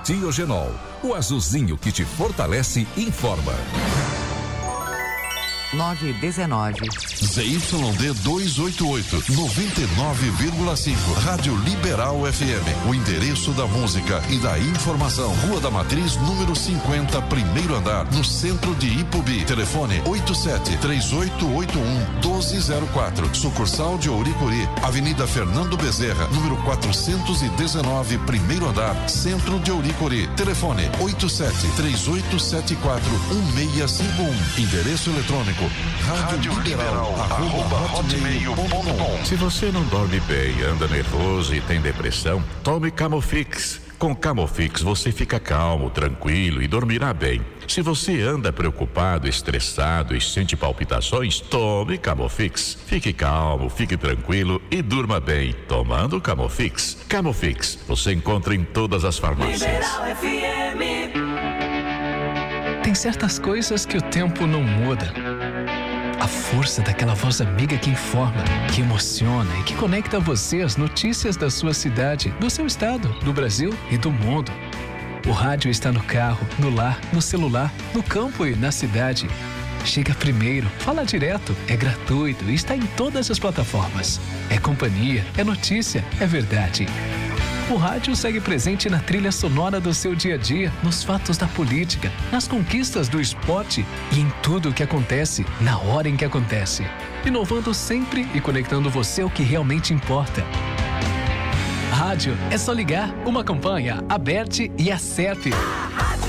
Tiogenol, o azulzinho que te fortalece e informa. 919. ZYD 288, 99,5. Rádio Liberal FM. O endereço da música e da informação. Rua da Matriz, número 50, primeiro andar, no centro de Ipubi. Telefone 87-3881-1204. Sucursal de Ouricuri. Avenida Fernando Bezerra, número 419, primeiro andar, centro de Ouricuri. Telefone 87-3874-1651. Endereço eletrônico radioliberal@hotmail.com. Se você não dorme bem, anda nervoso e tem depressão, tome Camofix. Com Camofix você fica calmo, tranquilo e dormirá bem. Se você anda preocupado, estressado e sente palpitações, tome Camofix. Fique calmo, fique tranquilo e durma bem, tomando Camofix. Camofix, você encontra em todas as farmácias. Liberal FM. Tem certas coisas que o tempo não muda. A força daquela voz amiga que informa, que emociona e que conecta você às notícias da sua cidade, do seu estado, do Brasil e do mundo. O rádio está no carro, no lar, no celular, no campo e na cidade. Chega primeiro, fala direto, é gratuito e está em todas as plataformas. É companhia, é notícia, é verdade. O rádio segue presente na trilha sonora do seu dia a dia, nos fatos da política, nas conquistas do esporte e em tudo o que acontece, na hora em que acontece. Inovando sempre e conectando você ao que realmente importa. Rádio é só ligar, uma campanha, Aberte e Acerte.